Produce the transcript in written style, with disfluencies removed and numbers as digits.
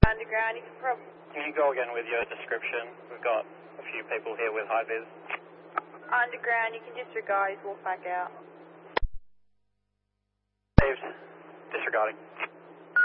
Underground, you can probably... Can you go again with your description? We've got a few people here with high vis. Underground, you can disregard, he's walked back out. Saved. Disregarding.